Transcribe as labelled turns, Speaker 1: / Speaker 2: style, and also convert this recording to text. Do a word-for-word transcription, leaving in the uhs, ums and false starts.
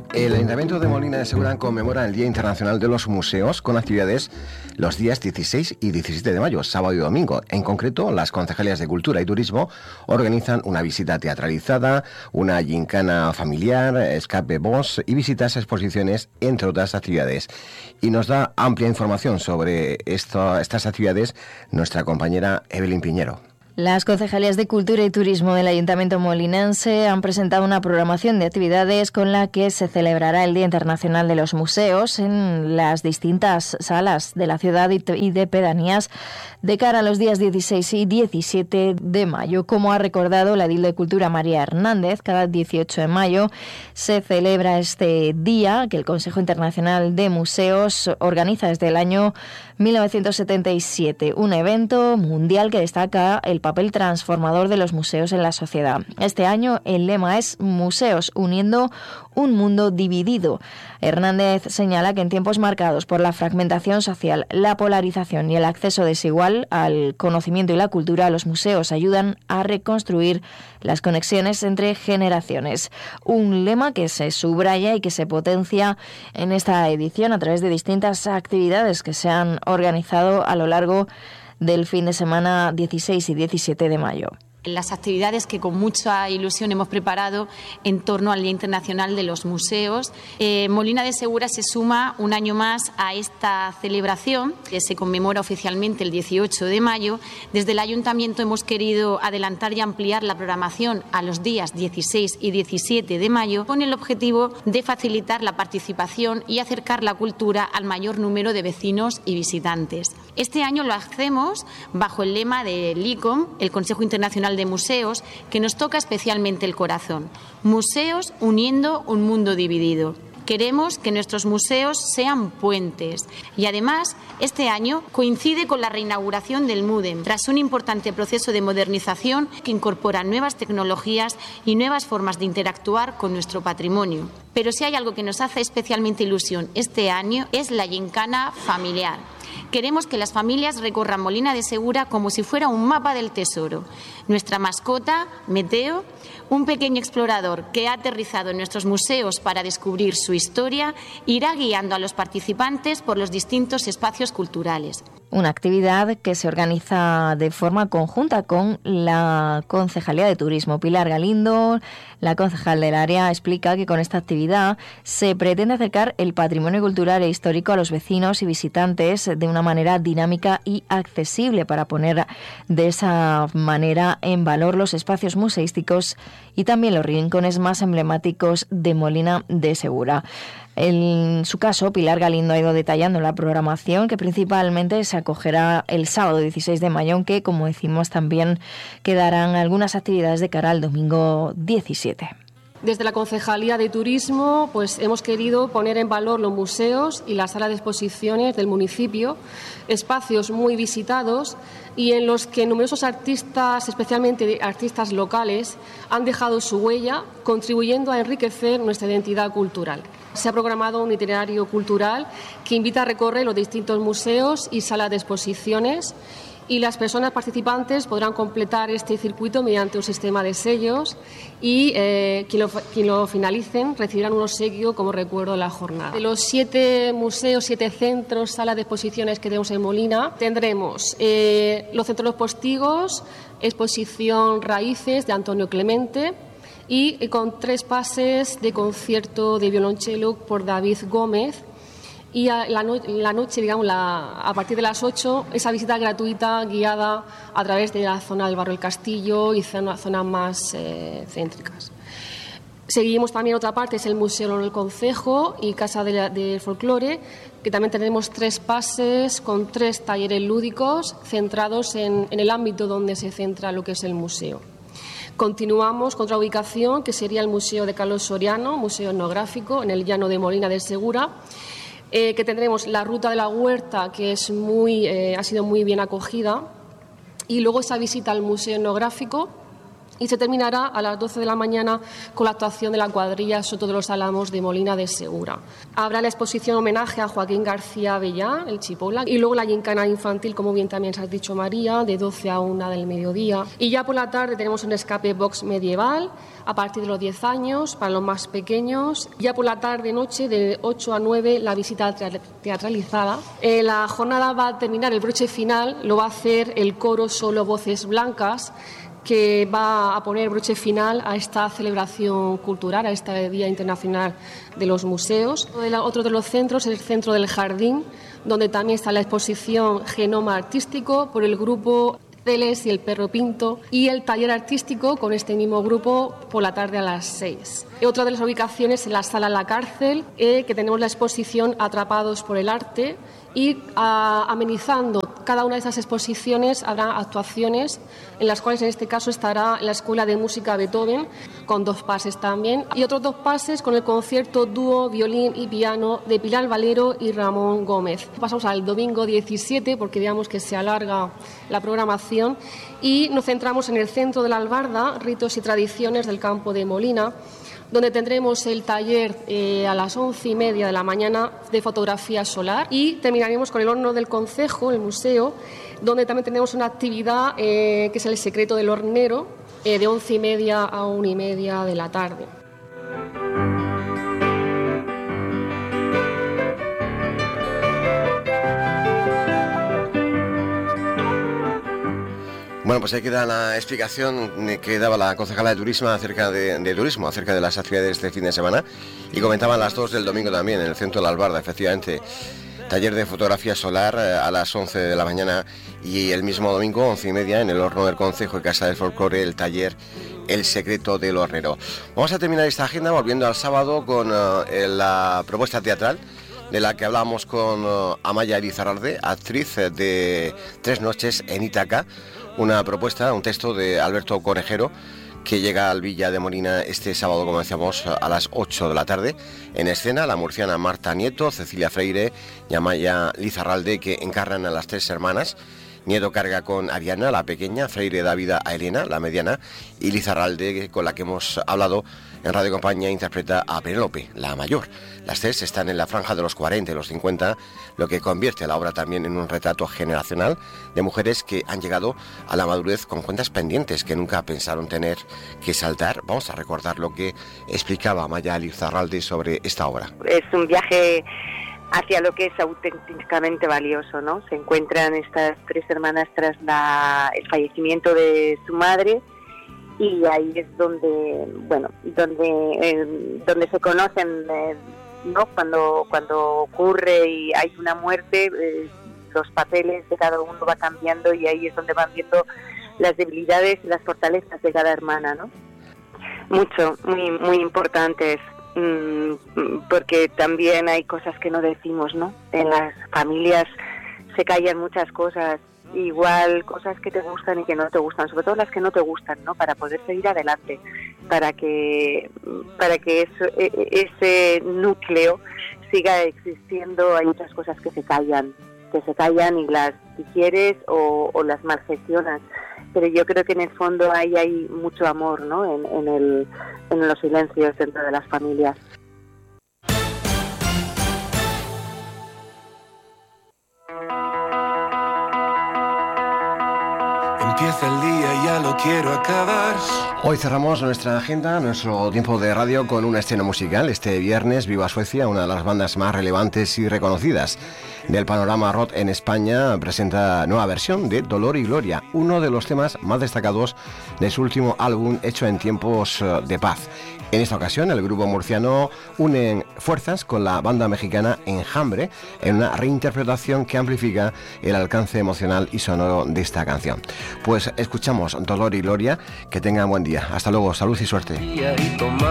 Speaker 1: El Ayuntamiento de Molina de Segura conmemora el Día Internacional de los Museos con actividades los días dieciséis y diecisiete de mayo, sábado y domingo. En concreto, las concejalías de Cultura y Turismo organizan una visita teatralizada, una gincana familiar, escape bus y visitas a exposiciones, entre otras actividades. Y nos da amplia información sobre esto, estas actividades nuestra compañera Evelyn Piñero.
Speaker 2: Las concejalías de Cultura y Turismo del Ayuntamiento molinense han presentado una programación de actividades con la que se celebrará el Día Internacional de los Museos en las distintas salas de la ciudad y de pedanías de cara a los días dieciséis y diecisiete de mayo. Como ha recordado la edil de Cultura María Hernández, cada dieciocho de mayo se celebra este día que el Consejo Internacional de Museos organiza desde el año mil novecientos setenta y siete, un evento mundial que destaca el papel transformador de los museos en la sociedad. Este año el lema es Museos, uniendo un mundo dividido. Hernández señala que en tiempos marcados por la fragmentación social, la polarización y el acceso desigual al conocimiento y la cultura, los museos ayudan a reconstruir las conexiones entre generaciones. Un lema que se subraya y que se potencia en esta edición a través de distintas actividades que se han organizado a lo largo del fin de semana dieciséis y diecisiete de mayo.
Speaker 3: Las actividades que con mucha ilusión hemos preparado en torno al Día Internacional de los Museos. Eh, Molina de Segura se suma un año más a esta celebración que se conmemora oficialmente el dieciocho de mayo. Desde el Ayuntamiento hemos querido adelantar y ampliar la programación a los días dieciséis y diecisiete de mayo con el objetivo de facilitar la participación y acercar la cultura al mayor número de vecinos y visitantes. Este año lo hacemos bajo el lema del I C O M, el Consejo Internacional de Museos, que nos toca especialmente el corazón. Museos uniendo un mundo dividido. Queremos que nuestros museos sean puentes y además este año coincide con la reinauguración del MUDEM tras un importante proceso de modernización que incorpora nuevas tecnologías y nuevas formas de interactuar con nuestro patrimonio. Pero si hay algo que nos hace especialmente ilusión este año es la gincana familiar. Queremos que las familias recorran Molina de Segura como si fuera un mapa del tesoro. Nuestra mascota, Meteo, un pequeño explorador que ha aterrizado en nuestros museos para descubrir su historia, irá guiando a los participantes por los distintos espacios culturales.
Speaker 2: Una actividad que se organiza de forma conjunta con la Concejalía de Turismo. Pilar Galindo, la concejal del área, explica que con esta actividad se pretende acercar el patrimonio cultural e histórico a los vecinos y visitantes de una manera dinámica y accesible para poner de esa manera en valor los espacios museísticos y también los rincones más emblemáticos de Molina de Segura. En su caso, Pilar Galindo ha ido detallando la programación que principalmente se acogerá el sábado dieciséis de mayo, aunque, como decimos, también quedarán algunas actividades de cara al domingo diecisiete.
Speaker 4: Desde la Concejalía de Turismo pues, hemos querido poner en valor los museos y la sala de exposiciones del municipio, espacios muy visitados y en los que numerosos artistas, especialmente artistas locales, han dejado su huella, contribuyendo a enriquecer nuestra identidad cultural. Se ha programado un itinerario cultural que invita a recorrer los distintos museos y salas de exposiciones y las personas participantes podrán completar este circuito mediante un sistema de sellos y eh, quien, lo, quien lo finalicen recibirán un obsequio como recuerdo de la jornada. De los siete museos, siete centros, salas de exposiciones que tenemos en Molina, tendremos eh, los Centros Los Postigos, exposición Raíces de Antonio Clemente, y con tres pases de concierto de violonchelo por David Gómez. Y a la, no, la noche, digamos, la, a partir de las ocho, esa visita gratuita guiada a través de la zona del Barrio del Castillo y zonas zona más eh, céntricas. Seguimos también otra parte, es el Museo del Concejo y Casa del de Folclore, que también tenemos tres pases con tres talleres lúdicos centrados en, en el ámbito donde se centra lo que es el museo. Continuamos con otra ubicación, que sería el Museo de Carlos Soriano, museo etnográfico, en el llano de Molina de Segura, eh, que tendremos la Ruta de la Huerta, que es muy, eh, ha sido muy bien acogida, y luego esa visita al Museo Etnográfico, y se terminará a las doce de la mañana con la actuación de la cuadrilla Soto de los Álamos de Molina de Segura. Habrá la exposición homenaje a Joaquín García Bellá, el Chipola, y luego la gincana infantil, como bien también se ha dicho María, de doce a una del mediodía. Y ya por la tarde tenemos un escape box medieval a partir de los diez años para los más pequeños. Ya por la tarde-noche de ocho a nueve la visita teatralizada. Eh, la jornada va a terminar, el broche final lo va a hacer el coro Solo Voces Blancas, que va a poner broche final a esta celebración cultural, a este Día Internacional de los Museos. Otro de los centros es el Centro del Jardín, donde también está la exposición Genoma Artístico por el grupo Celes y el Perro Pinto, y el taller artístico con este mismo grupo por la tarde a las seis. Otra de las ubicaciones es la Sala La Cárcel, eh, que tenemos la exposición Atrapados por el Arte, y a, amenizando cada una de esas exposiciones habrá actuaciones en las cuales en este caso estará la Escuela de Música Beethoven con dos pases también, y otros dos pases con el concierto dúo violín y piano de Pilar Valero y Ramón Gómez. Pasamos al domingo diecisiete porque digamos que se alarga la programación y nos centramos en el centro de la Albarda, ritos y tradiciones del campo de Molina, donde tendremos el taller eh, a las once y media de la mañana de fotografía solar, y terminaremos con el horno del concejo, el museo, donde también tenemos una actividad eh, que es el secreto del hornero, eh, de once y media a una y media de la tarde.
Speaker 1: Bueno, pues ahí queda la explicación que daba la concejala de turismo acerca de, de turismo, acerca de las actividades de este fin de semana, y comentaban las dos del domingo también en el centro de la Albarda, efectivamente. Taller de fotografía solar a las once de la mañana, y el mismo domingo, once y media, en el horno del concejo y Casa del Folclore, el taller El secreto del hornero. Vamos a terminar esta agenda volviendo al sábado con uh, la propuesta teatral de la que hablábamos con uh, Amaya Elizarralde, actriz de Tres noches en Ítaca, una propuesta, un texto de Alberto Conejero, que llega al Villa de Molina este sábado, como decíamos, a las ocho de la tarde. En escena, la murciana Marta Nieto, Cecilia Freire y Amaya Lizarralde, que encarnan a las tres hermanas. Nieto carga con Ariana, la pequeña, Freire da vida a Elena, la mediana, y Lizarralde, con la que hemos hablado en Radio Compañía, interpreta a Penélope, la mayor. Las tres están en la franja de los cuarenta y los cincuenta, lo que convierte la obra también en un retrato generacional de mujeres que han llegado a la madurez con cuentas pendientes que nunca pensaron tener que saldar. Vamos a recordar lo que explicaba Amaya Lizarralde sobre esta obra.
Speaker 5: Es un viaje hacia lo que es auténticamente valioso, ¿no? Se encuentran estas tres hermanas tras la, el fallecimiento de su madre, y ahí es donde, bueno, donde eh, donde se conocen, eh, ¿no? Cuando cuando ocurre y hay una muerte, eh, los papeles de cada uno va cambiando, y ahí es donde van viendo las debilidades y las fortalezas de cada hermana, ¿no? Mucho, muy muy importantes. Porque también hay cosas que no decimos, ¿no? En las familias se callan muchas cosas, igual cosas que te gustan y que no te gustan, sobre todo las que no te gustan, ¿no? Para poder seguir adelante, para que para que eso, ese núcleo siga existiendo. Hay muchas cosas que se callan, que se callan y las digieres o, o las malgestionas. Pero yo creo que en el fondo ahí hay mucho amor, ¿no? En, en, el, en los silencios dentro de las familias.
Speaker 6: Empieza el día y ya lo quiero acabar.
Speaker 1: Hoy cerramos nuestra agenda, nuestro tiempo de radio, con una escena musical. Este viernes, Viva Suecia, una de las bandas más relevantes y reconocidas del panorama rock en España, presenta nueva versión de Dolor y Gloria, uno de los temas más destacados de su último álbum hecho en tiempos de paz. En esta ocasión, el grupo murciano une fuerzas con la banda mexicana Enjambre en una reinterpretación que amplifica el alcance emocional y sonoro de esta canción. Pues escuchamos Dolor y Gloria. Que tengan buen día. Hasta luego. Salud y suerte.